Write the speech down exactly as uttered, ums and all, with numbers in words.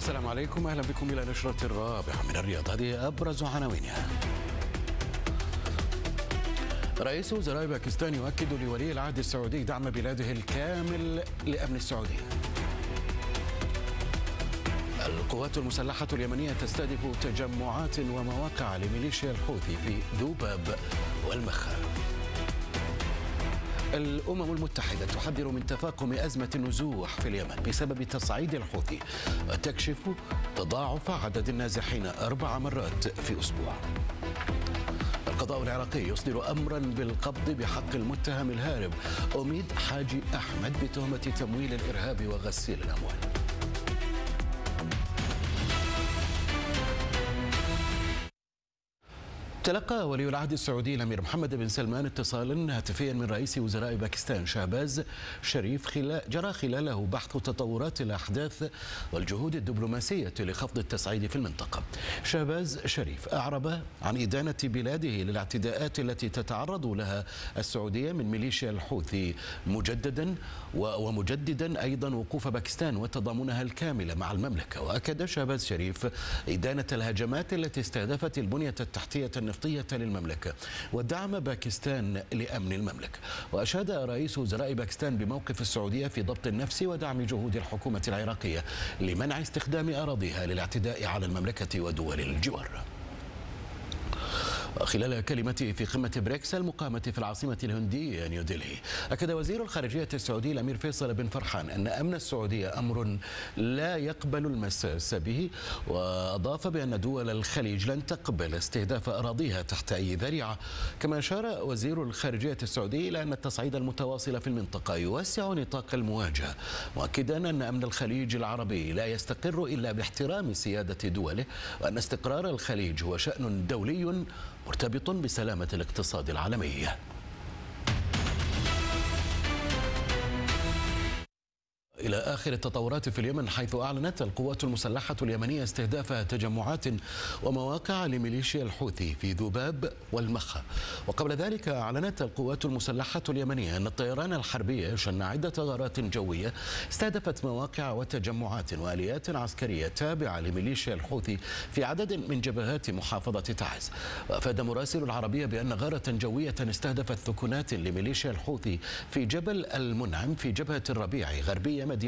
السلام عليكم، أهلا بكم إلى نشرة الرابعة من الرياض. هذه أبرز عناوينها. رئيس وزراء باكستان يؤكد لولي العهد السعودي دعم بلاده الكامل لأمن السعودية. القوات المسلحة اليمنية تستهدف تجمعات ومواقع لميليشيا الحوثي في ذوباب والمخا. الأمم المتحدة تحذر من تفاقم أزمة النزوح في اليمن بسبب تصعيد الحوثي وتكشف تضاعف عدد النازحين أربع مرات في أسبوع. القضاء العراقي يصدر أمرا بالقبض بحق المتهم الهارب أميد حاجي أحمد بتهمة تمويل الإرهاب وغسيل الأموال. تلقى ولي العهد السعودي الأمير محمد بن سلمان اتصالا هاتفيا من رئيس وزراء باكستان شهباز شريف خلال جرى خلاله بحث تطورات الأحداث والجهود الدبلوماسية لخفض التصعيد في المنطقة. شهباز شريف أعرب عن إدانة بلاده للاعتداءات التي تتعرض لها السعودية من ميليشيا الحوثي مجددا ومجددا أيضا وقوف باكستان وتضامنها الكامل مع المملكة. وأكد شهباز شريف إدانة الهجمات التي استهدفت البنية التحتية النفطية للمملكة ودعم باكستان لأمن المملكة. وأشاد رئيس وزراء باكستان بموقف السعودية في ضبط النفس ودعم جهود الحكومة العراقية لمنع استخدام أراضيها للاعتداء على المملكة ودول الجوار. خلال كلمته في قمة بريكس المقامة في العاصمة الهندية نيودلهي، أكد وزير الخارجية السعودي الأمير فيصل بن فرحان أن أمن السعودية أمر لا يقبل المساس به، وأضاف بأن دول الخليج لن تقبل استهداف أراضيها تحت أي ذريعة. كما أشار وزير الخارجية السعودي إلى أن التصعيد المتواصل في المنطقة يوسع نطاق المواجهة، مؤكدا أن أمن الخليج العربي لا يستقر إلا باحترام سيادة دوله، وأن استقرار الخليج هو شأن دولي مرتبط بسلامة الاقتصاد العالمي. إلى آخر التطورات في اليمن، حيث أعلنت القوات المسلحة اليمنية استهداف تجمعات ومواقع لميليشيا الحوثي في ذوباب والمخا. وقبل ذلك أعلنت القوات المسلحة اليمنية أن الطيران الحربي شن عدة غارات جوية استهدفت مواقع وتجمعات وآليات عسكرية تابعة لميليشيا الحوثي في عدد من جبهات محافظة تعز. وأفاد مراسل العربية بأن غارة جوية استهدفت ثكنات لميليشيا الحوثي في جبل المنعم في جبهة الربيع غربية مدينة